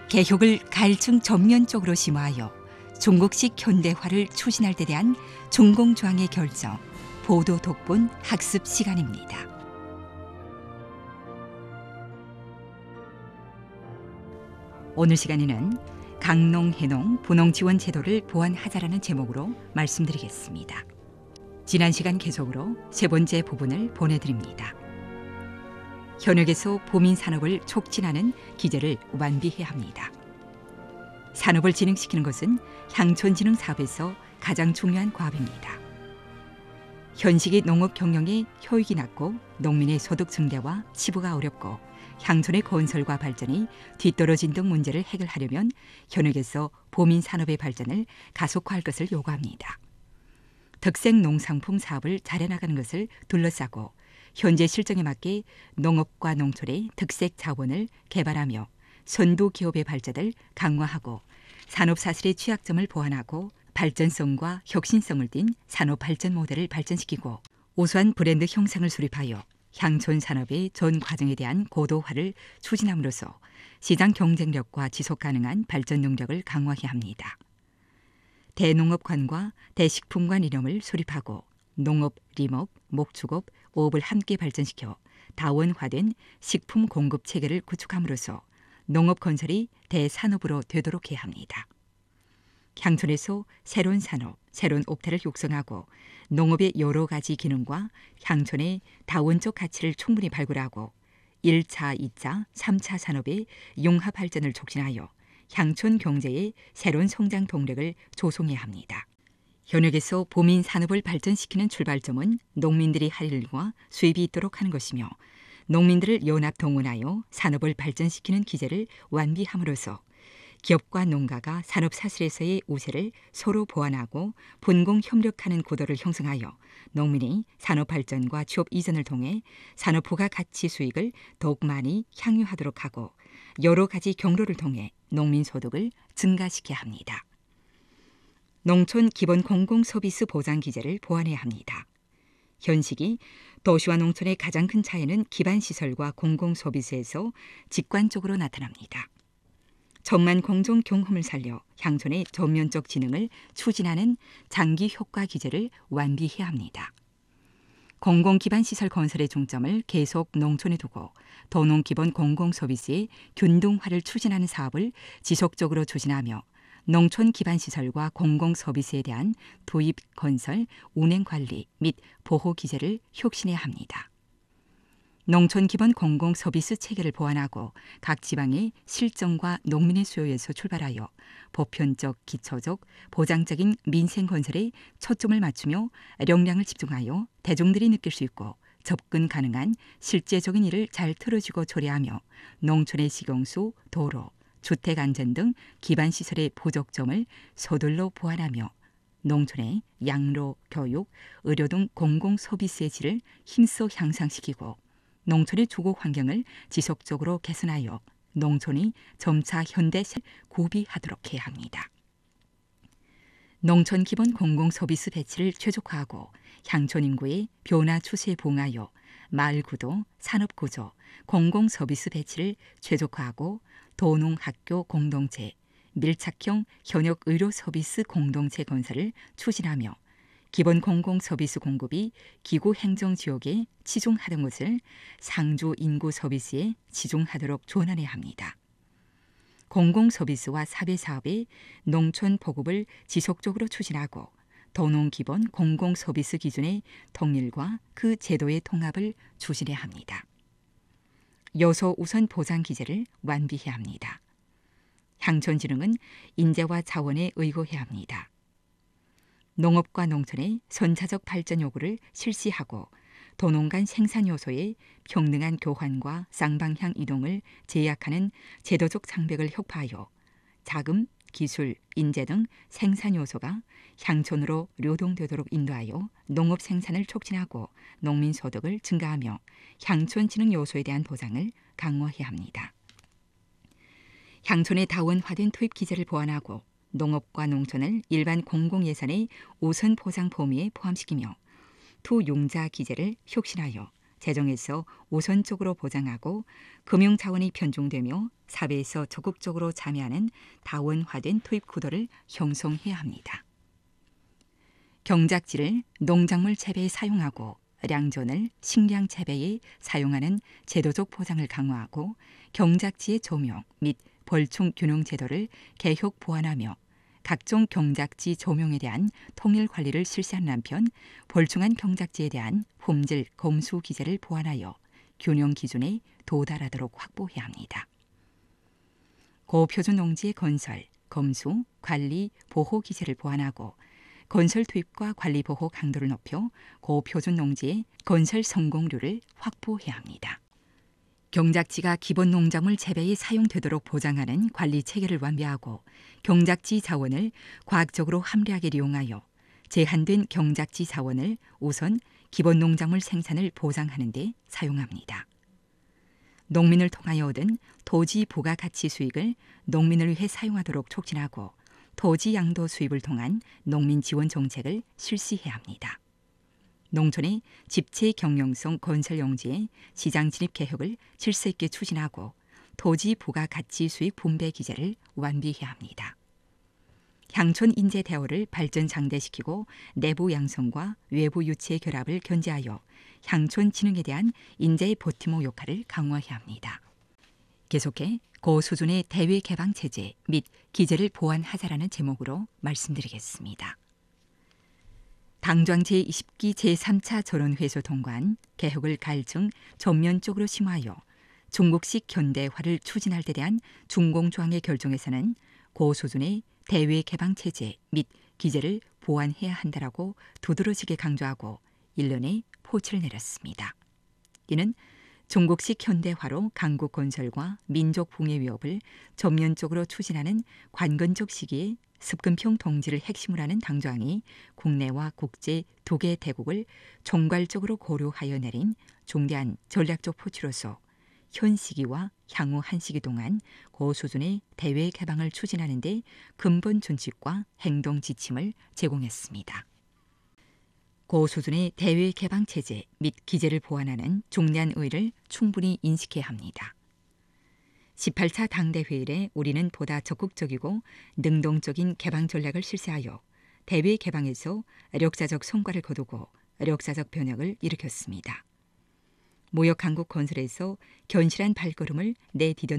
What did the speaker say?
개혁을 가일층 전면적으로 심화하여 중국식 현대화를 추진할 데 대한 중공조항의 결정, 보도 독본 학습 시간입니다. 오늘 시간에는 강농, 해농, 분농 지원 제도를 보완하자라는 제목으로 말씀드리겠습니다. 지난 시간 계속으로 세 번째 부분을 보내드립니다. 현역에서 보민 산업을 촉진하는 기제를 완비해야 합니다. 산업을 진행시키는 것은 향촌진흥 사업에서 가장 중요한 과업입니다. 현식이 농업 경영의 효익이 낮고 농민의 소득 증대와 치부가 어렵고 향촌의 건설과 발전이 뒤떨어진 등 문제를 해결하려면 현역에서 보민 산업의 발전을 가속화할 것을 요구합니다. 특색 농상품 사업을 잘해나가는 것을 둘러싸고 현재 실정에 맞게 농업과 농촌의 특색 자원을 개발하며 선도 기업의 발전을 강화하고 산업 사슬의 취약점을 보완하고 발전성과 혁신성을 띤 산업 발전 모델을 발전시키고 우수한 브랜드 형상을 수립하여 향촌 산업의 전 과정에 대한 고도화를 추진함으로써 시장 경쟁력과 지속 가능한 발전 능력을 강화해야 합니다. 대농업관과 대식품관 이념을 수립하고 농업, 림업, 목축업, 어업을 함께 발전시켜 다원화된 식품 공급 체계를 구축함으로써 농업 건설이 대산업으로 되도록 해야 합니다. 향촌에서 새로운 산업, 새로운 업태를 육성하고 농업의 여러 가지 기능과 향촌의 다원적 가치를 충분히 발굴하고 1차, 2차, 3차 산업의 융합 발전을 촉진하여 향촌 경제의 새로운 성장 동력을 조성해야 합니다. 현역에서 보민 산업을 발전시키는 출발점은 농민들이 할 일과 수입이 있도록 하는 것이며 농민들을 연합 동원하여 산업을 발전시키는 기제를 완비함으로써 기업과 농가가 산업 사슬에서의 우세를 서로 보완하고 분공 협력하는 구도를 형성하여 농민이 산업 발전과 취업 이전을 통해 산업 부가 가치 수익을 더욱 많이 향유하도록 하고 여러 가지 경로를 통해 농민 소득을 증가시켜야 합니다. 농촌 기본 공공 서비스 보장 기제를 보완해야 합니다. 현 시기 도시와 농촌의 가장 큰 차이는 기반 시설과 공공 서비스에서 직관적으로 나타납니다. 천만 공정 경험을 살려 향촌의 전면적 진흥을 추진하는 장기 효과 기제를 완비해야 합니다. 공공 기반 시설 건설의 중점을 계속 농촌에 두고 도농 기본 공공 서비스의 균등화를 추진하는 사업을 지속적으로 추진하며 농촌 기반 시설과 공공 서비스에 대한 도입, 건설, 운행 관리 및 보호 기제를 혁신해야 합니다. 농촌 기본 공공 서비스 체계를 보완하고 각 지방의 실정과 농민의 수요에서 출발하여 보편적, 기초적, 보장적인 민생 건설에 초점을 맞추며 역량을 집중하여 대중들이 느낄 수 있고 접근 가능한 실제적인 일을 잘 틀어주고 조례하며 농촌의 식용수, 도로, 주택 안전 등 기반 시설의 부족점을 서둘러 보완하며 농촌의 양로, 교육, 의료 등 공공 서비스의 질을 힘써 향상시키고 농촌의 주거 환경을 지속적으로 개선하여 농촌이 점차 현대시를 구비하도록 해야 합니다. 농촌 기본 공공 서비스 배치를 최적화하고 향촌 인구의 변화 추세에 부응하여 마을 구도, 산업 구조, 공공 서비스 배치를 최적화하고 도농 학교 공동체, 밀착형 현역 의료 서비스 공동체 건설을 추진하며 기본 공공 서비스 공급이 기구 행정 지역에 치중하던 것을 상주 인구 서비스에 치중하도록 전환해야 합니다. 공공 서비스와 사회 사업의 농촌 보급을 지속적으로 추진하고 도농 기본 공공 서비스 기준의 통일과 그 제도의 통합을 추진해야 합니다. 여소 우선 보장 기제를 완비해야 합니다. 향촌진흥은 인재와 자원에 의거해야 합니다. 농업과 농촌의 선차적 발전 요구를 실시하고 도농 간 생산 요소의 평등한 교환과 쌍방향 이동을 제약하는 제도적 장벽을 혁파하여 자금, 기술, 인재 등 생산 요소가 향촌으로流动되도록 인도하여 농업 생산을 촉진하고 농민 소득을 증가하며 향촌 진흥 요소에 대한 보장을 강화해야 합니다. 향촌의 다원화된 투입 기제를 보완하고 농업과 농촌을 일반 공공예산의 우선 보장 범위에 포함시키며 투융자 기제를 혁신하여 재정에서 우선적으로 보장하고 금융 자원이 편중되며 사회에서 적극적으로 참여하는 다원화된 투입 구도를 형성해야 합니다. 경작지를 농작물 재배에 사용하고 량존을 식량 재배에 사용하는 제도적 보장을 강화하고 경작지의 조명 및 벌충 균형 제도를 개혁 보완하며 각종 경작지 조명에 대한 통일 관리를 실시하는 한편 벌충한 경작지에 대한 품질 검수 기제를 보완하여 균형 기준에 도달하도록 확보해야 합니다. 고표준 농지의 건설, 검수, 관리, 보호 기제를 보완하고 건설 투입과 관리 보호 강도를 높여 고표준 농지의 건설 성공률을 확보해야 합니다. 경작지가 기본 농작물 재배에 사용되도록 보장하는 관리 체계를 완비하고 경작지 자원을 과학적으로 합리하게 이용하여 제한된 경작지 자원을 우선 기본 농작물 생산을 보장하는 데 사용합니다. 농민을 통하여 얻은 토지 부가 가치 수익을 농민을 위해 사용하도록 촉진하고 토지 양도 수입을 통한 농민 지원 정책을 실시해야 합니다. 농촌의 집체 경영성 건설 용지의 시장 진입 개혁을 질서 있게 추진하고 토지 부가 가치 수익 분배 기제를 완비해야 합니다. 향촌 인재 대우를 발전 장대시키고 내부 양성과 외부 유치의 결합을 견제하여 향촌 진흥에 대한 인재의 버팀목 역할을 강화해야 합니다. 계속해 고수준의 대외 개방 체제 및 기제를 보완하자라는 제목으로 말씀드리겠습니다. 당좌 제20기 제3차 전원회의소 통과한 개혁을 갈증 전면적으로 심화하여 중국식 현대화를 추진할 데 대한 중공조항의 결정에서는 고수준의 대외 개방 체제 및 기제를 보완해야 한다라고 두드러지게 강조하고 일련의 포치를 내렸습니다. 이는 중국식 현대화로 강국 건설과 민족 붕괴 위협을 전면적으로 추진하는 관건적 시기에 습근평 동지를 핵심으로 하는 당조항이 국내와 국제 두 개 대국을 총괄적으로 고려하여 내린 중대한 전략적 포치로서 현 시기와 향후 한 시기 동안 고수준의 대외 개방을 추진하는 데 근본 준칙과 행동 지침을 제공했습니다. 고수준의 대외 개방 체제 및 기제를 보완하는 중대한 의의를 충분히 인식해야 합니다. 18차 당대회의에 우리는 보다 적극적이고 능동적인 개방 전략을 실시하여 대외 개방에서 역사적 성과를 거두고 역사적 변혁을 일으켰습니다. 무역 강국 건설에서 견실한 발걸음을 내디뎠